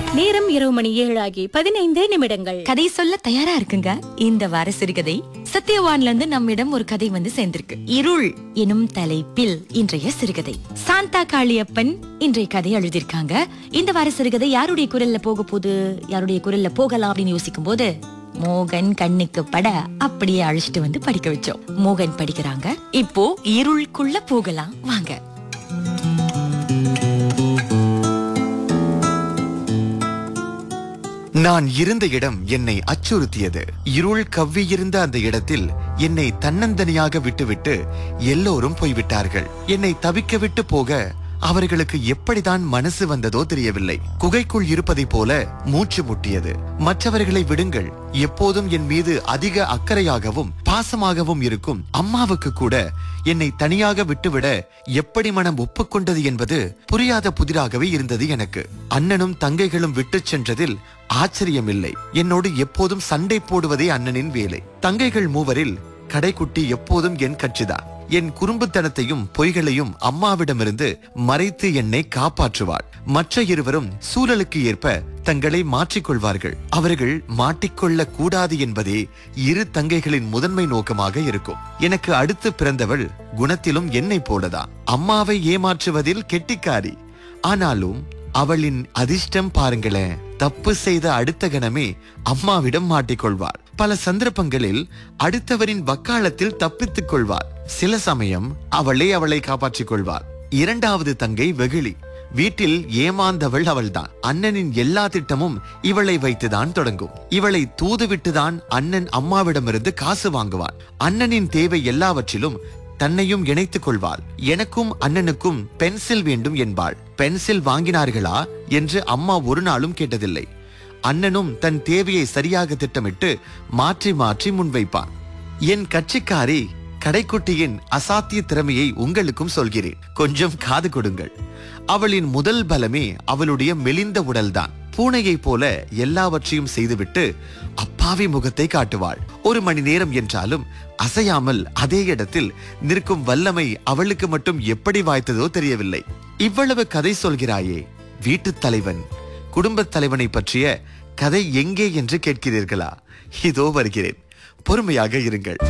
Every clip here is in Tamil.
நேரம் இரவு மணி 7:15. கதை சொல்ல தயாரா இருக்குங்க. இந்த வார சிறுகதை சத்யவான்ல இருந்து நம்மிடம் ஒரு கதை வந்து சேர்ந்திருக்கு. இருள் எனும் தலைப்பில் இன்றைய சிறுகதை. சாந்தா காளியப்பன் இன்றைய கதை எழுதியிருக்காங்க. இந்த வார சிறுகதை யாருடைய குரல்ல போக போகுது, யாருடைய குரல்ல போகலாம் அப்படின்னு யோசிக்கும் போது மோகன் கண்ணுக்கு பட அப்படியே அழைச்சிட்டு வந்து படிக்க வச்சோம். மோகன் படிக்கிறாங்க. இப்போ இருளுக்குள்ள போகலாம் வாங்க. நான் இருந்த இடம் என்னை அச்சுறுத்தியது. இருள் கவ்வியிருந்த அந்த இடத்தில் என்னை தன்னந்தனியாக விட்டுவிட்டு எல்லோரும் போய்விட்டார்கள். என்னை தவிக்க விட்டு போக அவர்களுக்கு எப்படிதான் மனசு வந்ததோ தெரியவில்லை. குகைக்குள் இருப்பதை போல மூச்சு முட்டியது. மற்றவர்களை விடுங்கள், எப்போதும் என் மீது அதிக அக்கறையாகவும் பாசமாகவும் இருக்கும் அம்மாவுக்கு கூட என்னை தனியாக விட்டுவிட எப்படி மனம் ஒப்புக்கொண்டது என்பது புரியாத புதிராகவே இருந்தது எனக்கு. அண்ணனும் தங்கைகளும் விட்டு சென்றதில் ஆச்சரியமில்லை. என்னோடு எப்போதும் சண்டை போடுவதே அண்ணனின் வேலை. தங்கைகள் மூவரில் கடைக்குட்டி எப்போதும் என் கட்சிதான். என் குறும்புத்தனத்தையும் பொய்களையும் அம்மாவிடமிருந்து மறைத்து என்னை காப்பாற்றுவாள். மற்ற இருவரும் சூழலுக்கு ஏற்ப தங்களை மாற்றிக்கொள்வார்கள். அவர்கள் மாட்டிக்கொள்ள கூடாது என்பதே இரு தங்கைகளின் முதன்மை நோக்கமாக இருக்கும். எனக்கு அடுத்து பிறந்தவள் குணத்திலும் என்னை போலதான். அம்மாவை ஏமாற்றுவதில் கெட்டிக்காரி. ஆனாலும் அவளின் அதிர்ஷ்டம் பாருங்களேன், தப்பு செய்த அடுத்த கணமே அம்மாவிடம் மாட்டிக்கொள்வாள். பல சந்தர்ப்பங்களில் அடுத்தவரின் வக்காலத்தில் தப்பித்துக் கொள்வாள். சில சமயம் அவளை காப்பாற்றிக் கொள்வாள். இரண்டாவது தங்கை வெகுளி. வீட்டில் ஏமாந்தவள் அவள்தான். அண்ணனின் எல்லா திட்டமும் இவளை வைத்துதான் தொடங்கும். இவளை தூதுவிட்டுதான் அண்ணன் அம்மாவிடமிருந்து காசு வாங்குவாள். அண்ணனின் தேவை எல்லாவற்றிலும் தன்னையும் இணைத்துக் கொள்வாள். எனக்கும் அண்ணனுக்கும் பென்சில் வேண்டும் என்பாள். பென்சில் வாங்கினார்களா என்று அம்மா ஒரு நாளும் கேட்டதில்லை. அண்ணனும் தன் தேவையை சரியாக திட்டமிட்டு மாற்றி மாற்றி முன்வைப்பான். என் கட்சிக்காரி கடைக்குட்டியின் அசாத்திய திறமையை உங்களுக்கும் சொல்கிறேன், கொஞ்சம் காது கொடுங்கள். அவளின் முதல் பலமே அவளுடைய மெலிந்த உடல்தான். பூனையை போல எல்லாவற்றையும் செய்துவிட்டு அப்பாவி முகத்தை காட்டுவாள். 1 மணி நேரம் என்றாலும் அசையாமல் அதே இடத்தில் நிற்கும் வல்லமை அவளுக்கு மட்டும் எப்படி வாய்த்ததோ தெரியவில்லை. இவ்வளவு கதை சொல்கிறாயே, வீட்டுத் தலைவன் குடும்பத் தலைவனை பற்றிய கதை எங்கே என்று கேட்கிறீர்களா? இதோ வருகிறேன், பொறுமையாக இருங்கள்.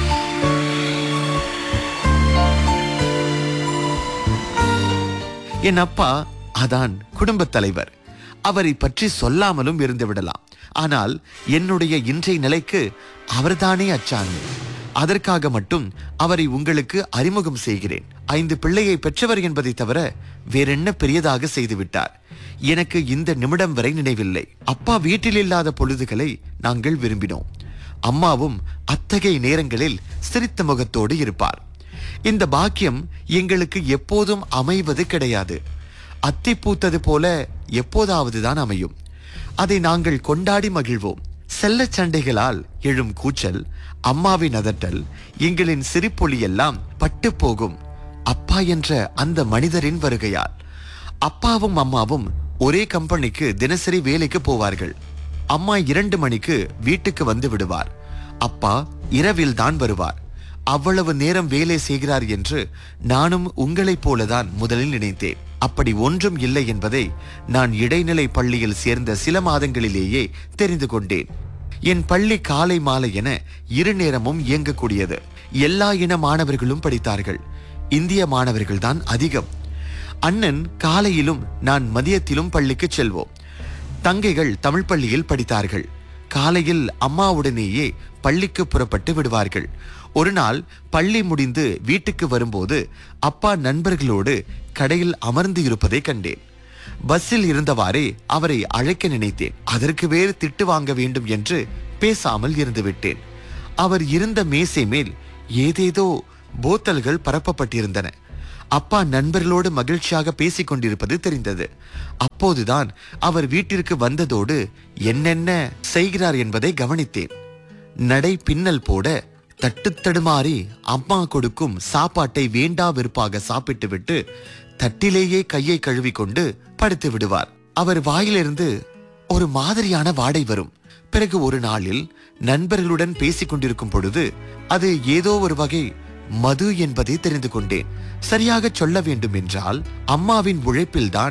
என் அப்பா அதான் குடும்பத் தலைவர். அவரை பற்றி சொல்லாமலும் இருந்து விடலாம். ஆனால் என்னுடைய இன்றைய நிலைக்கு அவர்தானே அச்சாணி. அதற்காக மட்டும் அவரை உங்களுக்கு அறிமுகம் செய்கிறேன். 5 பிள்ளையை பெற்றவர் என்பதை தவிர வேறென்ன பெரியதாக செய்துவிட்டார் எனக்கு இந்த நிமிடம் வரை நினைவில்லை. அப்பா வீட்டில் இல்லாத பொழுதுகளை நாங்கள் விரும்பினோம். அம்மாவும் அத்தகைய நேரங்களில் சிரித்த முகத்தோடு இருப்பார். இந்த பாக்கியம் எங்களுக்கு எப்போதும் அமைவது கிடையாது. அத்தி பூத்தது போல எப்போதாவது தான் அமையும். அதை நாங்கள் கொண்டாடி மகிழ்வோம். செல்ல சண்டைகளால் எழும் கூச்சல், அம்மாவின் அதட்டல், எங்களின் சிரிப்பொலி எல்லாம் பட்டு போகும் அப்பா என்ற அந்த மனிதரின் வருகையால். அப்பாவும் அம்மாவும் ஒரே கம்பெனிக்கு தினசரி வேலைக்கு போவார்கள். அம்மா 2 மணிக்கு வீட்டுக்கு வந்து விடுவார். அப்பா இரவில் தான் வருவார். அவ்வளவு நேரம் வேலை செய்கிறார் என்று நானும் உங்களைப் போலதான் முதலில் நினைத்தேன். அப்படி ஒன்றும் இல்லை என்பதை நான் இடைநிலை பள்ளியில் சேர்ந்த சில மாதங்களிலேயே தெரிந்து கொண்டேன். என் பள்ளி காலை மாலை என 2 நேரமும் இயங்கக்கூடியது. எல்லா இன மாணவர்களும் படித்தார்கள். இந்திய மாணவர்கள் தான் அதிகம். அண்ணன் காலையிலும் நான் மதியத்திலும் பள்ளிக்கு செல்வோம். தங்கைகள் தமிழ் பள்ளியில் படித்தார்கள். காலையில் அம்மாவுடனேயே பள்ளிக்கு புறப்பட்டு விடுவார்கள். ஒரு நாள் பள்ளி முடிந்து வீட்டுக்கு வரும்போது அப்பா நண்பர்களோடு கடையில் அமர்ந்து இருப்பதை கண்டேன். பஸ்ஸில் இருந்தவாறே அவரை அழைக்க நினைத்தேன். அதற்கு வேறு திட்டு வாங்க வேண்டும் என்று பேசாமல் இருந்து விட்டேன். அவர் இருந்த மேசை மேல் ஏதேதோ போத்தல்கள் பரப்பப்பட்டிருந்தன. அப்பா நண்பர்களோடு மகிழ்ச்சியாக பேசிக் கொண்டிருப்பது தெரிந்தது. அப்போதுதான் அவர் வீட்டிற்கு வந்ததோடு என்னென்ன செய்கிறார் என்பதை கவனித்தேன். நடை பின்னல் போட தட்டு தடுமாறி அம்மா கொடுக்கும் சாப்பாட்டை வேண்டா வெறுப்பாக சாப்பிட்டு விட்டு தட்டிலேயே கையை கழுவி கொண்டு படுத்து விடுவார். அவர் வாயிலிருந்து ஒரு மாதிரியான வாடை வரும். பிறகு ஒரு நாளில் நண்பர்களுடன் பேசிக் கொண்டிருக்கும் பொழுது அது ஏதோ ஒரு வகை மது என்பதை தெரிந்து கொண்டேன். சரியாக சொல்ல வேண்டும் என்றால் அம்மாவின் உழைப்பில்தான்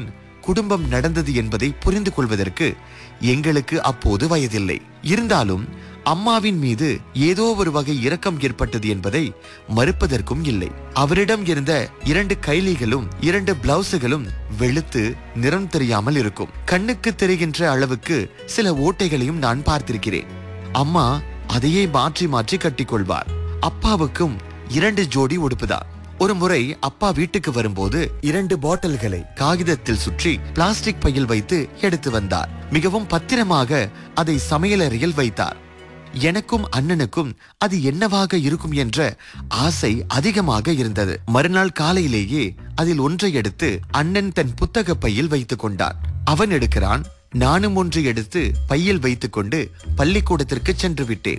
குடும்பம் நடந்தது என்பதை புரிந்து கொள்வதற்கு எங்களுக்கு அப்போது வயதில்லை. இருந்தாலும் அம்மாவின் மீது ஏதோ ஒரு வகை இரக்கம் ஏற்பட்டது என்பதை மறுப்பதற்கும் இல்லை. அவரிடம் இருந்த 2 கைலிகளும் 2 பிளவுஸுகளும் வெளுத்து நிறம் தெரியாமல் இருக்கும். கண்ணுக்கு தெரிகின்ற அளவுக்கு சில ஓட்டைகளையும் நான் பார்த்திருக்கிறேன். அம்மா அதையே மாற்றி மாற்றி கட்டிக்கொள்வார். அப்பாவுக்கும் 2 ஜோடி உடுப்புதான். ஒரு முறை அப்பா வீட்டுக்கு வரும்போது 2 பாட்டில்களை காகிதத்தில் சுற்றி பிளாஸ்டிக் பையில் வைத்து எடுத்து வந்தார். மிகவும் பத்திரமாக அதை சமையலறையில் வைத்தார். எனக்கும் அண்ணனுக்கும் அது என்னவாக இருக்கும் என்ற ஆசை அதிகமாக இருந்தது. மறுநாள் காலையிலேயே அதில் ஒன்றை எடுத்து அண்ணன் தன் புத்தக பையில் வைத்துக் கொண்டான். அவன் எடுக்கிறான், நானும் ஒன்றை எடுத்து பையில் வைத்துக் கொண்டு பள்ளிக்கூடத்திற்கு சென்று விட்டேன்.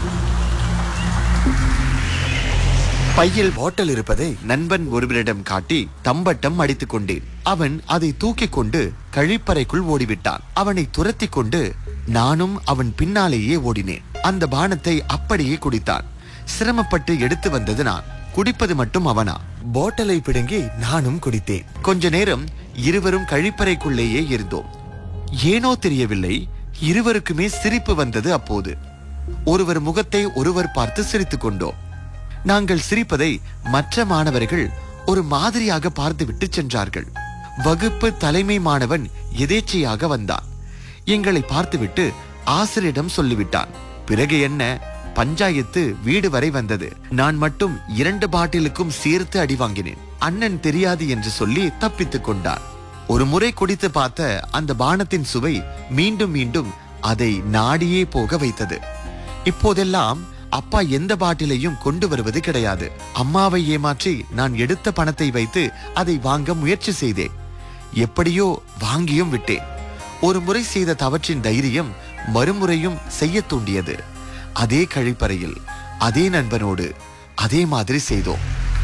பையில் பாட்டில் இருப்பதை நண்பன் ஒருவரிடம் காட்டி தம்பட்டம் அடித்துக் கொண்டேன். அவன் அதை தூக்கிக் கொண்டு கழிப்பறைக்குள் ஓடிவிட்டான். அவனை துரத்தி கொண்டு நானும் அவன் பின்னாலேயே ஓடினேன். அந்த பானத்தை அப்படியே குடித்தான். சிரமப்பட்டு எடுத்து வந்தது நான், குடிப்பது மட்டும் அவனா. பாட்டிலை பிடுங்கி நானும் குடித்தேன். கொஞ்ச நேரம் இருவரும் கழிப்பறைக்குள்ளேயே இருந்தோம். ஏனோ தெரியவில்லை, இருவருக்குமே சிரிப்பு வந்தது. அப்போது ஒருவர் முகத்தை ஒருவர் பார்த்து சிரித்துக் கொண்டோம். நாங்கள் சிரிப்பதை மற்ற மாணவர்கள் ஒரு மாதிரியாக பார்த்துவிட்டு சென்றார்கள். வகுப்பு தலைமை மாணவன் எதேச்சையாக வந்தான். எங்களை பார்த்துவிட்டு ஆசிரியரிடம் சொல்லிவிட்டான். பிறகு என்ன, பஞ்சாயத்து வீடு வரை வந்தது. நான் மட்டும் 2 பாட்டிலுக்கும் சேர்த்து அடி வாங்கினேன். அண்ணன் தெரியாது என்று சொல்லி தப்பித்துக் கொண்டான். ஒரு முறை குடித்து பார்த்த அந்த பானத்தின் சுவை மீண்டும் மீண்டும் அதை நாடியே போக வைத்தது. இப்போதெல்லாம் அப்பா எந்த பாட்டிலையும் கொண்டு வருவது கிடையாது. அம்மாவை ஏமாற்றி நான் எடுத்த பணத்தை வைத்து அதை வாங்க முயற்சி செய்தேன். எப்படியோ வாங்கியும் விட்டேன். ஒரு முறை செய்த தவற்றின் தைரியம் மறுமுறையும் செய்ய தூண்டியது. அதே கழிப்பறையில் அதே நண்பனோடு அதே மாதிரி செய்தோம்.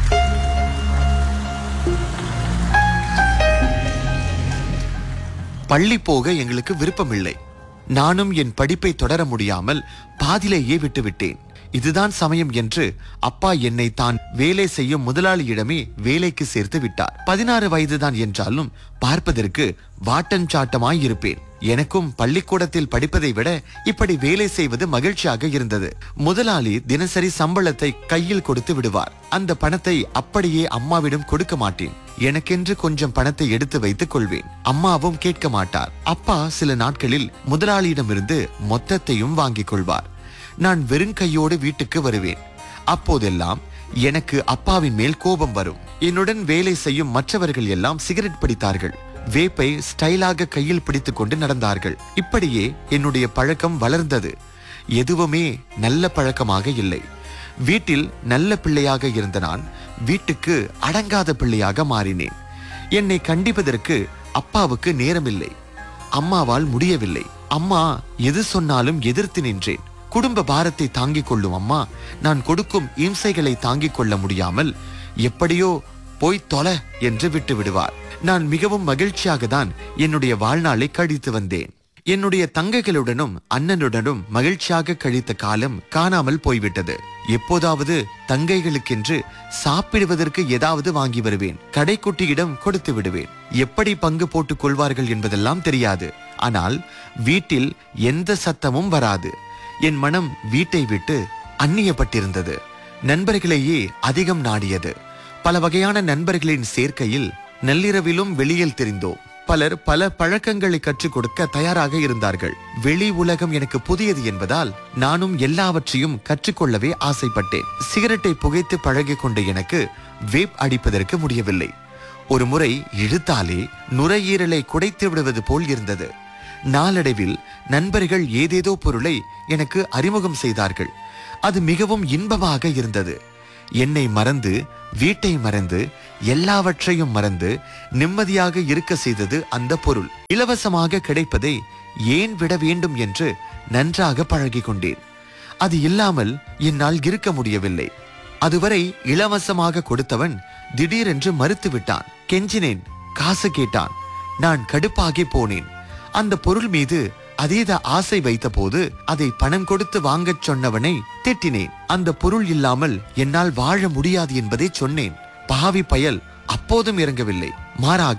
பள்ளி போக எங்களுக்கு விருப்பமில்லை. நானும் என் படிப்பை தொடர முடியாமல் பாதியிலேயே விட்டுவிட்டேன். இதுதான் சமயம் என்று அப்பா என்னை தான் வேலை செய்யும் முதலாளியிடமே வேலைக்கு சேர்த்து விட்டார். 16 வயதுதான் என்றாலும் பார்ப்பதற்கு வாட்டன் சாட்டமாய் இருப்பேன். எனக்கும் பள்ளிக்கூடத்தில் படிப்பதை விட இப்படி வேலை செய்வது மகிழ்ச்சியாக இருந்தது. முதலாளி தினசரி சம்பளத்தை கையில் கொடுத்து விடுவார். அந்த பணத்தை அப்படியே அம்மாவிடம் கொடுக்க மாட்டேன். எனக்கென்று கொஞ்சம் பணத்தை எடுத்து வைத்துக் கொள்வேன். அம்மாவும் கேட்க மாட்டார். அப்பா சில நாட்களில் முதலாளியிடமிருந்து மொத்தத்தையும் வாங்கிக் கொள்வார். நான் வெறுங்கையோடு வீட்டுக்கு வருவேன். அப்போதெல்லாம் எனக்கு அப்பாவின் மேல் கோபம் வரும். என்னுடன் வேலை செய்யும் மற்றவர்கள் எல்லாம் சிகரெட் பிடித்தார்கள். வேப்பை ஸ்டைலாக கையில் பிடித்துக் கொண்டு நடந்தார்கள். இப்படியே என்னுடைய பழக்கம் வளர்ந்தது. எதுவுமே நல்ல பழக்கமாக இல்லை. வீட்டில் நல்ல பிள்ளையாக இருந்த நான் வீட்டுக்கு அடங்காத பிள்ளையாக மாறினேன். என்னை கண்டிப்பதற்கு அப்பாவுக்கு நேரமில்லை. அம்மாவால் முடியவில்லை. அம்மா எது சொன்னாலும் எதிர்த்து நின்றேன். குடும்ப பாரத்தை தாங்கிக் கொள்ளும் அம்மா நான் கொடுக்கும் இம்சைகளை தாங்கிக் கொள்ள முடியாமல் எப்படியோ போய் தொலை என்று விட்டு விடுவார். நான் மிகவும் மகிழ்ச்சியாக தான் என்னுடைய வாழ்நாளை கழித்து வந்தேன். என்னுடைய தங்கைகளுடனும் அண்ணனுடனும் மகிழ்ச்சியாக கழித்த காலம் காணாமல் போய்விட்டது. எப்போதாவது தங்கைகளுக்கென்று சாப்பிடுவதற்கு ஏதாவது வாங்கி வருவேன். கடைக்குட்டியிடம் கொடுத்து விடுவேன். எப்படி பங்கு போட்டுக் கொள்வார்கள் என்பதெல்லாம் தெரியாது. ஆனால் வீட்டில் எந்த சத்தமும் வராது. என் மனம் வீட்டை விட்டு அந்நியப்பட்டிருந்தது. நண்பர்களையே அதிகம் நாடியது. பல வகையான நண்பர்களின் சேர்க்கையில் நள்ளிரவிலும் வெளியில் தெரிந்தோம். பலர் பல பழக்கங்களை கற்றுக் கொடுக்க தயாராக இருந்தார்கள். வெளி உலகம் எனக்கு புதியது என்பதால் நானும் எல்லாவற்றையும் கற்றுக்கொள்ளவே ஆசைப்பட்டேன். சிகரெட்டை புகைத்து பழகிக் கொண்ட எனக்கு வேப் அடிப்பதற்கு முடியவில்லை. ஒரு முறை இழுத்தாலே நுரையீரலை குடைத்து விடுவது போல் இருந்தது. நாளடைவில் நண்பர்கள் ஏதேதோ பொருளை எனக்கு அறிமுகம் செய்தார்கள். அது மிகவும் இன்பமாக இருந்தது. என்னை மறந்து, வீட்டை மறந்து, எல்லாவற்றையும் மறந்து நிம்மதியாக இருக்க செய்தது அந்த பொருள். இலவசமாக கிடைப்பதை ஏன் விட வேண்டும் என்று நன்றாக பழகிக் கொண்டேன். அது இல்லாமல் என்னால் இருக்க முடியவில்லை. அதுவரை இலவசமாக கொடுத்தவன் திடீரென்று மறுத்து விட்டான். கெஞ்சினேன், காசு கேட்டான். நான் கடுப்பாகி போனேன். அந்த பொருள் மீது அதீத ஆசை வைத்த போது அதை பணம் கொடுத்து வாங்கச் சொன்னவனை திட்டினேன். அந்த பொருள் இல்லாமல் என்னால் வாழ முடியாது என்பதை சொன்னேன். பாவி பயல் அப்போதும் இறங்கவில்லை. மாறாக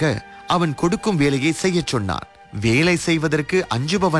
அவன் கொடுக்கும் வேலையை செய்யச் சொன்னான். வேலை செய்வதற்கு அஞ்சுபவன்